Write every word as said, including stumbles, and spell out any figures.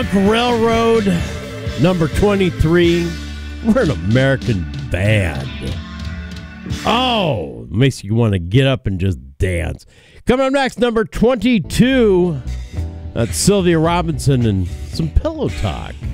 Railroad, number twenty-three. We're an American band. Oh, makes you want to get up and just dance. Coming up next, number twenty-two. That's Sylvia Robinson and some Pillow Talk.